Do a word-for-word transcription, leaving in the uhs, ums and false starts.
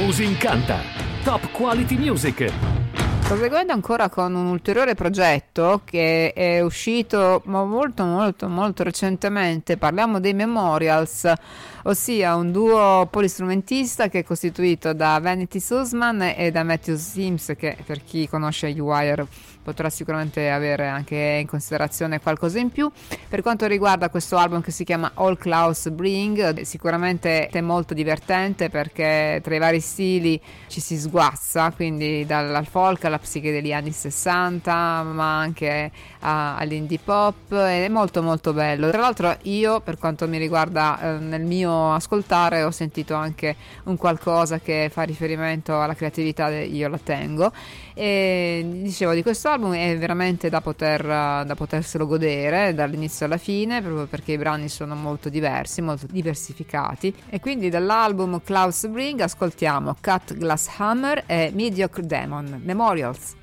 Musincanta, top quality music. Proseguendo ancora con un ulteriore progetto che è uscito molto molto molto recentemente, parliamo dei Memorials, ossia un duo polistrumentista che è costituito da Vanity Sussman e da Matthew Sims, che per chi conosce The Wire potrà sicuramente avere anche in considerazione qualcosa in più. Per quanto riguarda questo album che si chiama All Clouds Bring, sicuramente è molto divertente perché tra i vari stili ci si sguazza, quindi dal folk alla psichedelia anni sessanta, ma anche a, all'indie pop, ed è molto molto bello. Tra l'altro io, per quanto mi riguarda, eh, nel mio ascoltare ho sentito anche un qualcosa che fa riferimento alla creatività de Io La Tengo, e dicevo di questo album è veramente da poter da poterselo godere dall'inizio alla fine, proprio perché i brani sono molto diversi, molto diversificati. E quindi dall'album Clouds Bring ascoltiamo Cut Glass Hammer e Mediocre Demon, Memorials.